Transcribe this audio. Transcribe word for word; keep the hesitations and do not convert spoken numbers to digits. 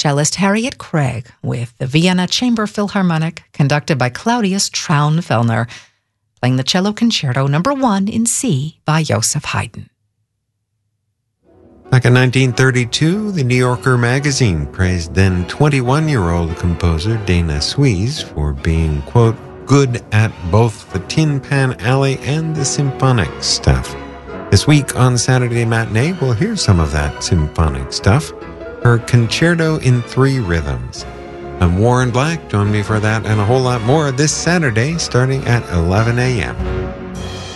cellist Harriet Craig with the Vienna Chamber Philharmonic, conducted by Claudius Traunfellner, playing the Cello Concerto number one in C by Joseph Haydn. Back in nineteen thirty-two, the New Yorker magazine praised then twenty-one-year-old composer Dana Suisse for being, quote, good at both the Tin Pan Alley and the symphonic stuff. This week on Saturday Matinee, we'll hear some of that symphonic stuff. Her Concerto in Three Rhythms. I'm Warren Black. Join me for that and a whole lot more this Saturday starting at eleven a.m.